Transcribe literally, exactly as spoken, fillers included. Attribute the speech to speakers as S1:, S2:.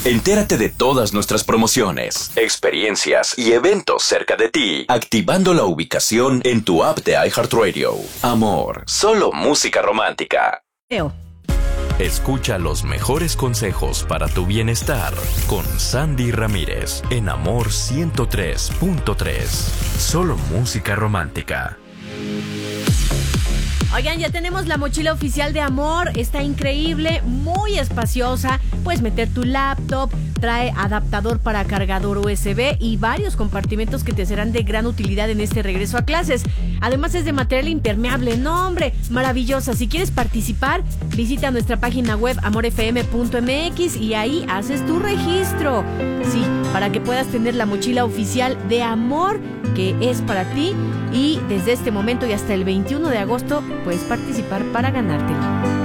S1: Entérate de todas nuestras promociones, experiencias y eventos cerca de ti, activando la ubicación en tu app de iHeartRadio. Amor, solo música romántica.
S2: Eo.
S3: Escucha los mejores consejos para tu bienestar con Sandy Ramírez en Amor ciento tres punto tres. Solo música romántica.
S2: Oigan, ya tenemos la mochila oficial de Amor. Está increíble, muy espaciosa. Puedes meter tu laptop, trae adaptador para cargador U S B y varios compartimentos que te serán de gran utilidad en este regreso a clases. Además es de material impermeable. No, hombre, maravillosa. Si quieres participar, visita nuestra página web amor f m punto m x y ahí haces tu registro. Sí, para que puedas tener la mochila oficial de Amor, que es para ti. Y desde este momento y hasta el veintiuno de agosto puedes participar para ganártela.